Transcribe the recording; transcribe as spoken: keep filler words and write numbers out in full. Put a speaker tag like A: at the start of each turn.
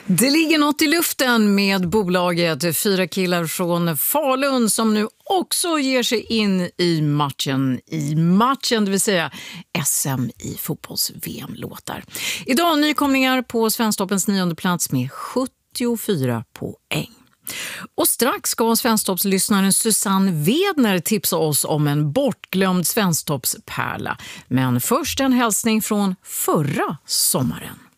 A: Det ligger något i luften med bolaget. Fyra killar från Falun som nu också ger sig in i matchen. I matchen, det vill säga S M i fotbolls-V M-låtar. Idag nykomlingar på Svensktoppens nionde plats med sjuttiofyra poäng. Och strax ska Svensktoppslyssnaren Susanne Wedner tipsa oss om en bortglömd Svensktoppspärla. Men först en hälsning från förra sommaren.